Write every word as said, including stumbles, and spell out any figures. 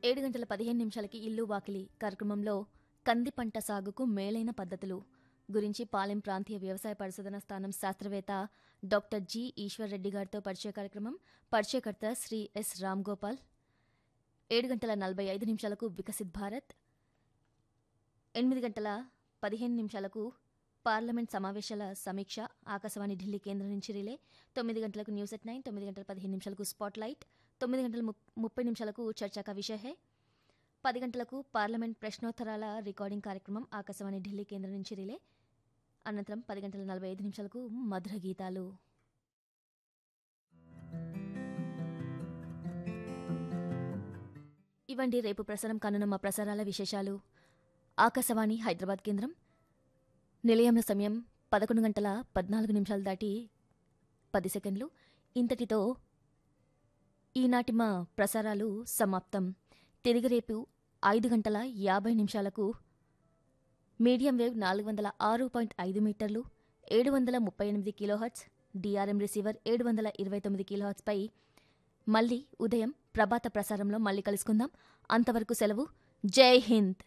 ఏడు గంటల పదిహేను నిమిషాలకి ఇల్లు వాకిలి కార్యక్రమంలో కంది పంట సాగుకు మేలైన పద్ధతులు గురించి పాలెం ప్రాంతీయ వ్యవసాయ పరిశోధన స్థానం శాస్త్రవేత్త డాక్టర్ జి ఈశ్వర్ రెడ్డి గారితో పరిచయ కార్యక్రమం. పరిచయకర్త శ్రీ ఎస్ రామ్ గోపాల్. ఏడు గంటల నలభై ఐదు నిమిషాలకు వికసిత్ భారత్. ఎనిమిది గంటల పదిహేను నిమిషాలకు పార్లమెంట్ సమావేశాల సమీక్ష ఆకాశవాణి ఢిల్లీ కేంద్రం నుంచి రిలే. తొమ్మిది గంటలకు న్యూస్ ఎట్ నైన్. తొమ్మిది గంటల పదిహేను నిమిషాలకు స్పాట్ లైట్. తొమ్మిది గంటల ముప్పై నిమిషాలకు చర్చా కా విషయ హై. పది గంటలకు పార్లమెంట్ ప్రశ్నోత్తరాల రికార్డింగ్ కార్యక్రమం ఆకాశవాణి ఢిల్లీ కేంద్రం నుంచి రిలే. అనంతరం పది గంటల నలభై ఐదు నిమిషాలకు మధుర గీతాలు. ఇవండి రేపు ప్రసారం కానున్న మా ప్రసారాల విశేషాలు. ఆకాశవాణి హైదరాబాద్ కేంద్రం నిలయంలో సమయం పదకొండు గంటల పద్నాలుగు నిమిషాలు దాటి పది సెకండ్లు. ఇంతటితో ఈనాటి మా ప్రసారాలు సమాప్తం. తిరిగి రేపు ఐదు గంటల యాభై నిమిషాలకు మీడియం వేవ్ నాలుగు వందల ఆరు పాయింట్ ఐదు మీటర్లు ఏడు వందల ముప్పై ఎనిమిది కిలోహర్ట్జ్ డిఆర్ఎం రిసీవర్ ఏడు వందల ఇరవై తొమ్మిది కిలోహర్ట్జ్పై మళ్ళీ ఉదయం ప్రభాత ప్రసారంలో మళ్ళీ కలుసుకుందాం. అంతవరకు సెలవు. జై హింద్.